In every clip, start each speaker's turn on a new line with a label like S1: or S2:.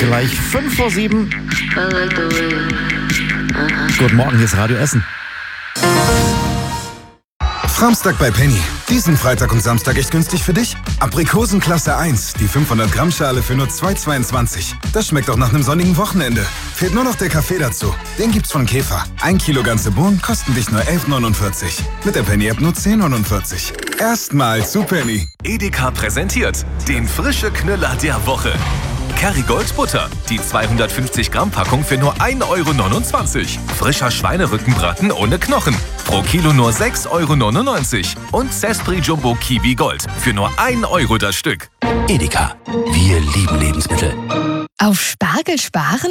S1: Gleich 5:07. Guten Morgen, hier ist Radio Essen.
S2: Samstag bei Penny. Diesen Freitag und Samstag echt günstig für dich? Aprikosen Klasse 1, die 500 Gramm Schale für nur 2,22. Das schmeckt auch nach einem sonnigen Wochenende. Fehlt nur noch der Kaffee dazu. Den gibt's von Käfer. 1 Kilo ganze Bohnen kosten dich nur 11,49. Mit der Penny-App nur 10,49. Erstmal zu Penny.
S3: Edeka präsentiert den frische Knüller der Woche. Kerrygold Butter, die 250 Gramm Packung für nur 1,29 €. Frischer Schweinerückenbraten ohne Knochen, pro Kilo nur 6,99 €. Und Zespri Jumbo Kiwi Gold für nur 1 € das Stück.
S4: Edeka, wir lieben Lebensmittel.
S5: Auf Spargel sparen?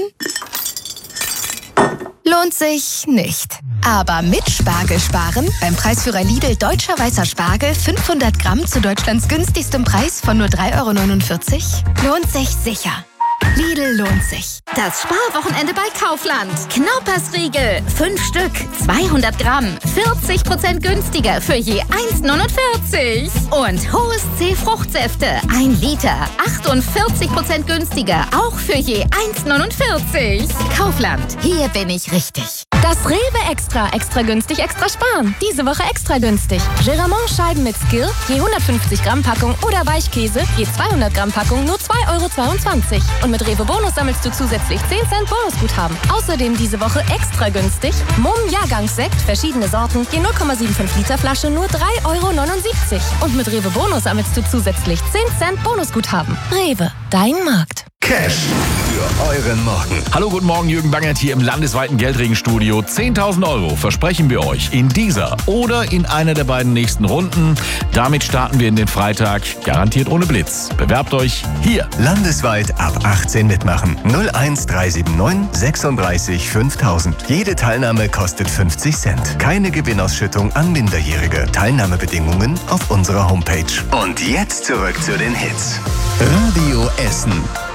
S5: Lohnt sich nicht. Aber mit Spargel sparen, beim Preisführer Lidl Deutscher Weißer Spargel 500 Gramm zu Deutschlands günstigstem Preis von nur 3,49 €, lohnt sich sicher. Lidl lohnt sich.
S6: Das Sparwochenende bei Kaufland. Knaupersriegel, 5 Stück, 200 Gramm, 40% günstiger für je 1,49 €. Und Hohes C Fruchtsäfte, 1 Liter, 48% günstiger, auch für je 1,49 €. Kaufland, hier bin ich richtig.
S7: Das Rewe Extra günstig, extra sparen. Diese Woche extra günstig. Geramont-Scheiben mit Skill, je 150 Gramm Packung oder Weichkäse, je 200 Gramm Packung, nur 2,22 €. Und mit Rewe Bonus sammelst du zusätzlich 10 Cent Bonusguthaben. Außerdem diese Woche extra günstig. Mumm Jahrgangssekt, verschiedene Sorten, je 0,75 Liter Flasche, nur 3,79 €. Und mit Rewe Bonus sammelst du zusätzlich 10 Cent Bonusguthaben. Rewe, dein Markt.
S4: Cash für euren Morgen.
S1: Hallo, guten Morgen, Jürgen Bangert hier im landesweiten Geldregenstudio. 10.000 € versprechen wir euch in dieser oder in einer der beiden nächsten Runden. Damit starten wir in den Freitag, garantiert ohne Blitz. Bewerbt euch hier.
S4: Landesweit ab 18 mitmachen. 01379 36 5000. Jede Teilnahme kostet 50 Cent. Keine Gewinnausschüttung an Minderjährige. Teilnahmebedingungen auf unserer Homepage. Und jetzt zurück zu den Hits. Radio Essen.